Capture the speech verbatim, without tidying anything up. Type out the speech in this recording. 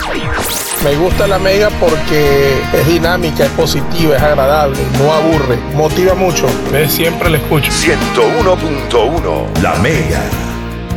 Me gusta la Mega porque es dinámica, es positiva, es agradable, no aburre, motiva mucho. Entonces siempre la escucho. ciento uno punto uno La Mega.